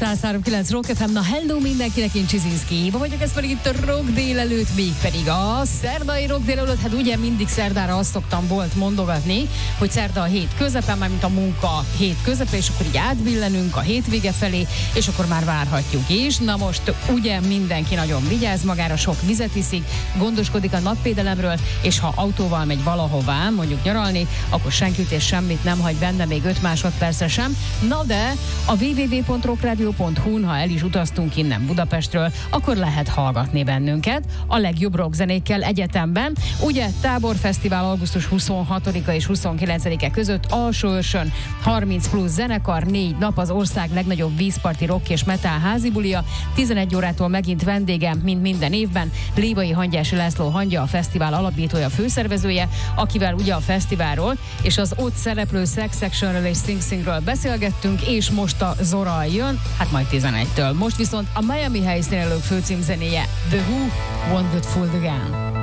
103.9 Rock FM. Na hello mindenkinek, én Csizinszki Éva vagyok, ez pedig itt a Rock délelőtt, még pedig a szerdai Rock délelőtt. Hát ugye mindig szerdára azt szoktam volt mondogatni, hogy szerda a hét közepe, mármint a munka hét közepe, és akkor így átbillenünk a hétvége felé, és akkor már várhatjuk is. Na most ugye mindenki nagyon vigyáz magára, sok vizet iszik, gondoskodik a napvédelemről, és ha autóval megy valahová, mondjuk nyaralni, akkor senkit és semmit nem hagy benne, még 5 másodpercre sem. Na de a www.rockradio.hu-n, ha el is utaztunk innen Budapestről, akkor lehet hallgatni bennünket a legjobb rockzenékkel egyetemben. Ugye táborfesztivál augusztus 26-a és 29-e között Alsóörsön 30 plusz zenekar, 4 nap, az ország legnagyobb vízparti rock és metal házibulia. 11 órától megint vendégem, mint minden évben, Lévai Hangyási László Hangya, a fesztivál alapítója, főszervezője, akivel ugye a fesztiválról és az ott szereplő Sex Sectionről és Sing Singről beszélgettünk, és most a Zora jön, hát majd 11-től. Most viszont a Miami helyszínelők főcímzenéje, The Who, Won't Get Fooled Again.